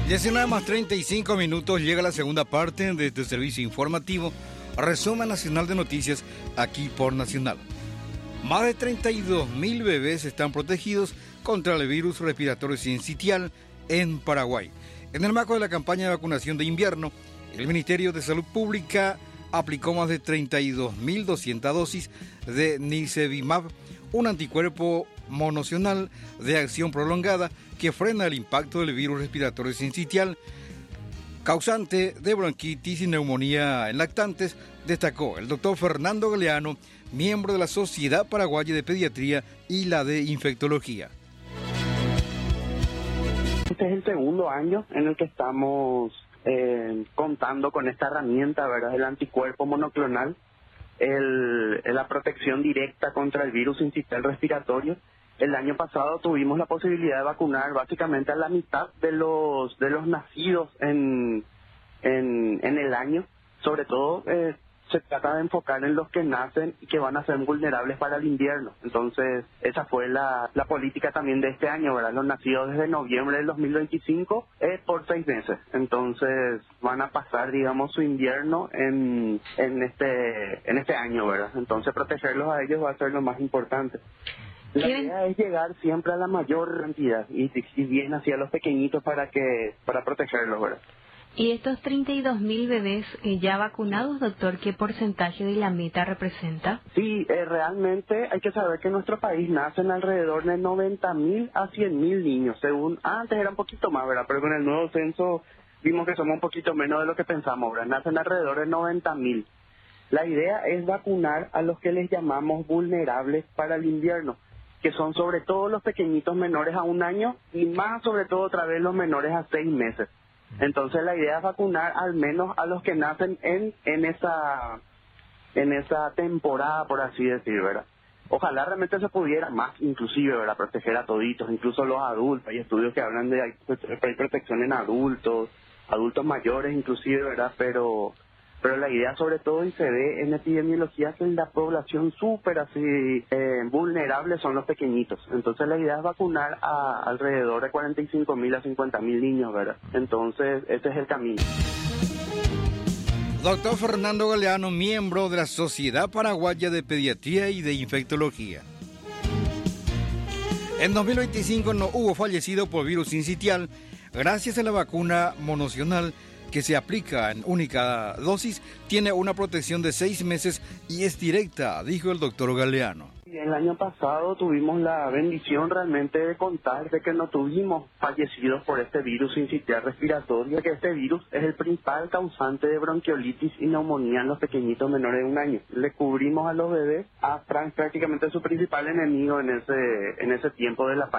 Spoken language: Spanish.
19:35 llega la segunda parte de este servicio informativo, resumen nacional de noticias aquí por Nacional. Más de 32.000 bebés están protegidos contra el virus respiratorio sincitial en Paraguay. En el marco de la campaña de vacunación de invierno, el Ministerio de Salud Pública aplicó más de 32.200 dosis de Nirsevimab, un anticuerpo monocional de acción prolongada que frena el impacto del virus respiratorio sincitial, causante de bronquitis y neumonía en lactantes, destacó el doctor Fernando Galeano, miembro de la Sociedad Paraguaya de Pediatría y la de Infectología. Este es el segundo año en el que estamos contando con esta herramienta, ¿verdad? El anticuerpo monoclonal, la protección directa contra el virus sincitial respiratorio. El año pasado tuvimos la posibilidad de vacunar básicamente a la mitad de los nacidos en el año. Sobre todo se trata de enfocar en los que nacen y que van a ser vulnerables para el invierno. Entonces esa fue la política también de este año, ¿verdad? Los nacidos desde noviembre del 2025 por 6 meses. Entonces van a pasar, digamos, su invierno en este año, ¿verdad? Entonces protegerlos a ellos va a ser lo más importante. La idea es llegar siempre a la mayor cantidad y bien hacia los pequeñitos para protegerlos, ¿verdad? ¿Y estos 32.000 bebés ya vacunados, doctor, qué porcentaje de la meta representa? Sí, realmente hay que saber que en nuestro país nacen alrededor de 90.000 a 100.000 niños. Antes era un poquito más, ¿verdad? Pero con el nuevo censo vimos que somos un poquito menos de lo que pensamos, ¿verdad? Nacen alrededor de 90.000. La idea es vacunar a los que les llamamos vulnerables para el invierno, que son sobre todo los pequeñitos menores a 1 año y más sobre todo otra vez los menores a 6 meses. Entonces la idea es vacunar al menos a los que nacen en esa temporada, por así decir, ¿verdad? Ojalá realmente se pudiera más, inclusive, ¿verdad? Proteger a toditos, incluso los adultos. Hay estudios que hablan de hay protección en adultos mayores inclusive, ¿verdad? Pero la idea sobre todo, y se ve en epidemiología, que la población súper así vulnerable son los pequeñitos. Entonces la idea es vacunar a alrededor de 45.000 a 50.000 niños, ¿verdad? Entonces ese es el camino. Doctor Fernando Galeano, miembro de la Sociedad Paraguaya de Pediatría y de Infectología. En 2025 no hubo fallecido por virus sincitial gracias a la vacuna monocional que se aplica en única dosis, tiene una protección de 6 meses y es directa, dijo el doctor Galeano. El año pasado tuvimos la bendición realmente de contar de que no tuvimos fallecidos por este virus sincitial respiratorio, que este virus es el principal causante de bronquiolitis y neumonía en los pequeñitos menores de 1 año. Le cubrimos a los bebés a prácticamente su principal enemigo en ese tiempo de la pandemia.